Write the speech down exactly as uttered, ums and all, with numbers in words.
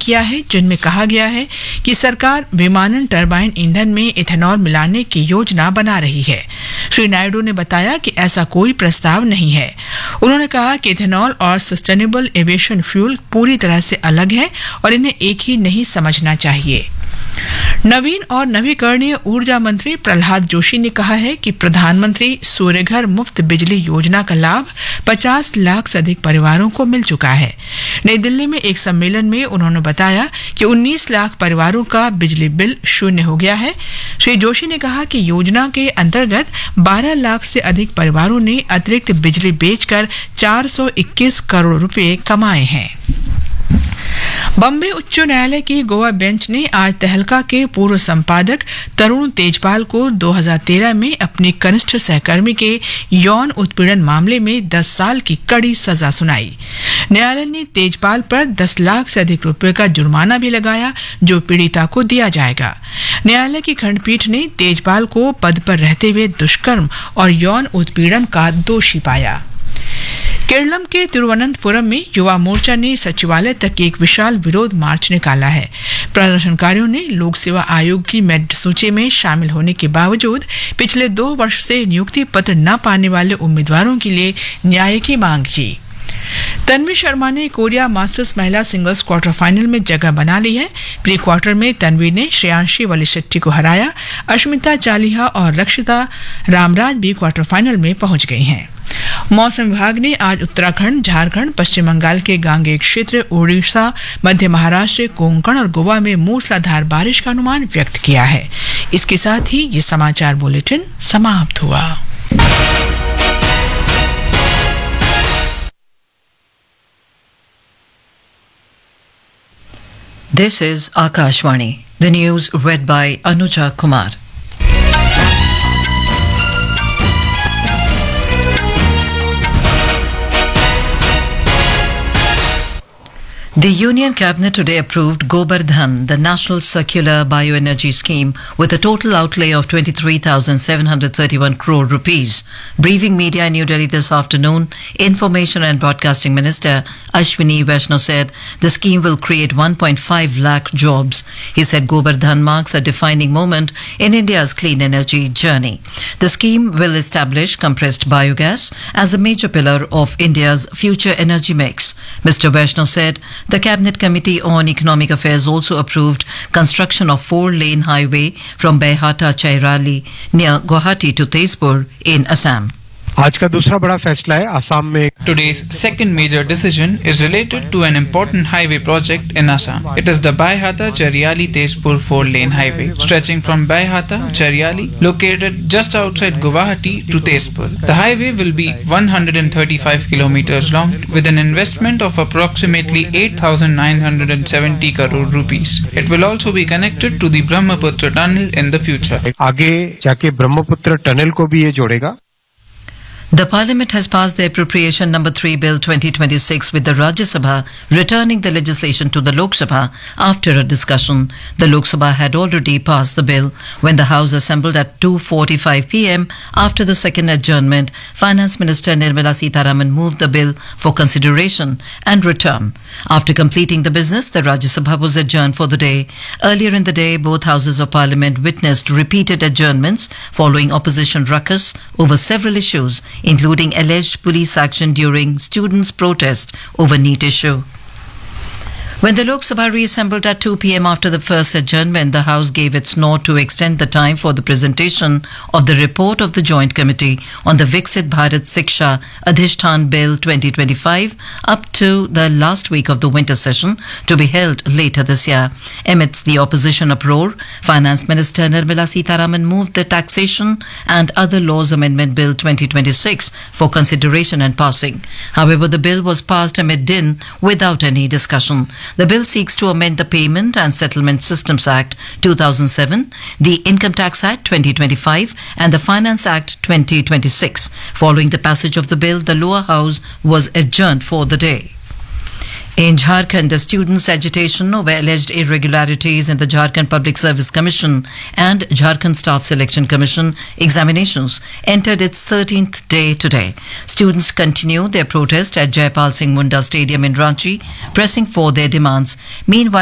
किया है, जिनमें कहा गया है कि सरकार विमानन टरबाइन ईंधन में इथेनॉल मिलाने की योजना बना रही है। श्री नायडू ने बताया कि ऐसा कोई प्रस्ताव नहीं है। उन्होंने कहा कि इथेनॉल और सस्टेनेबल एविएशन फ्यूल पूरी तरह से अलग है और इन्हें एक ही नहीं समझना चाहिए। नवीन और नवीकरणीय ऊर्जा मंत्री प्रहलाद जोशी ने कहा है कि प्रधानमंत्री सूर्यघर मुफ्त बिजली योजना का लाभ पचास लाख से अधिक परिवारों को मिल चुका है। नई दिल्ली में एक सम्मेलन में उन्होंने बताया कि उन्नीस लाख परिवारों का बिजली बिल शून्य हो गया है। श्री जोशी ने कहा कि योजना के अंतर्गत बारह लाख से अधिक परिवारों ने अतिरिक्त बिजली बेचकर चार सौ इक्कीस करोड़ रुपए कमाए हैं। बॉम्बे उच्च न्यायालय की गोवा बेंच ने आज तहलका के पूर्व संपादक तरुण तेजपाल को दो हज़ार तेरह में अपनी कनिष्ठ सहकर्मी के यौन उत्पीड़न मामले में दस साल की कड़ी सजा सुनाई। न्यायालय ने तेजपाल पर दस लाख से अधिक रुपए का जुर्माना भी लगाया, जो पीड़िता को दिया जाएगा। न्यायालय की खंडपीठ ने तेजपाल को पद पर रहते हुए दुष्कर्म और यौन उत्पीड़न का दोषी पाया। केरलम के तिरुवनंतपुरम में युवा मोर्चा ने सचिवालय तक एक विशाल विरोध मार्च निकाला है। प्रदर्शनकारियों ने लोक सेवा आयोग की मेरिट सूची में शामिल होने के बावजूद पिछले दो वर्ष से नियुक्ति पत्र न पाने वाले उम्मीदवारों के लिए न्याय की मांग की। तन्वी शर्मा ने कोरिया मास्टर्स महिला सिंगल्स क्वार्टर फाइनल में जगह बना ली है। प्री क्वार्टर में तन्वी ने श्रेयांशी वलीशेट्टी को हराया। अश्मिता चालिहा और रक्षिता रामराज भी क्वार्टर फाइनल में पहुंच गई हैं। मौसम विभाग ने आज उत्तराखंड, झारखंड, पश्चिम बंगाल के गांगेय क्षेत्र, ओडिशा, मध्य महाराष्ट्र, कोंकण और गोवा में मूसलाधार बारिश का अनुमान व्यक्त किया है। इसके साथ ही ये समाचार बुलेटिन समाप्त हुआ। This is Akashvani. The news read by Anuja Kumar. The Union Cabinet today approved Gobardhan, the National Circular Bioenergy Scheme, with a total outlay of twenty-three thousand seven hundred thirty-one crore rupees. Briefing media in New Delhi this afternoon, Information and Broadcasting Minister Ashwini Vaishnaw said the scheme will create one point five lakh jobs. He said Gobardhan marks a defining moment in India's clean energy journey. The scheme will establish compressed biogas as a major pillar of India's future energy mix. Mister Vaishnaw said the Cabinet Committee on Economic Affairs also approved construction of four-lane highway from Baihata-Chairali near Guwahati to Tezpur in Assam. आज का दूसरा बड़ा फैसला है असम में। Today's second major decision is related to an important highway project in Assam. It is the Baihata-Charyali-Tezpur four-lane highway stretching from Baihata-Charyali, located just outside Guwahati, to Tezpur. The highway will be one hundred thirty-five kilometers long with an investment of approximately eight thousand nine hundred seventy crore rupees. It will also be connected to the Brahmaputra tunnel in the future. आगे जाके Brahmaputra tunnel को भी ये जोड़ेगा। The Parliament has passed the Appropriation Number three Bill twenty twenty-six with the Rajya Sabha returning the legislation to the Lok Sabha after a discussion. The Lok Sabha had already passed the bill when the House assembled at two forty-five p m after the second adjournment. Finance Minister Nirmala Sitharaman moved the bill for consideration and return. After completing the business, the Rajya Sabha was adjourned for the day. Earlier in the day, both houses of Parliament witnessed repeated adjournments following opposition ruckus over several issues, including alleged police action during students' protest over NEET issue. When the Lok Sabha reassembled at two p m after the first adjournment, the House gave its nod to extend the time for the presentation of the report of the Joint Committee on the Viksit Bharat Siksha Adhishtan Bill twenty twenty-five up to the last week of the winter session to be held later this year. Amidst the opposition uproar, Finance Minister Nirmala Sitharaman moved the Taxation and Other Laws Amendment Bill twenty twenty-six for consideration and passing. However, the bill was passed amid din without any discussion. The bill seeks to amend the Payment and Settlement Systems Act two thousand seven, the Income Tax Act twenty twenty-five and the Finance Act twenty twenty-six. Following the passage of the bill, the lower house was adjourned for the day. In Jharkhand, the students' agitation over alleged irregularities in the Jharkhand Public Service Commission and Jharkhand Staff Selection Commission examinations entered its thirteenth day today. Students continue their protest at Jaipal Singh Munda Stadium in Ranchi, pressing for their demands. Meanwhile,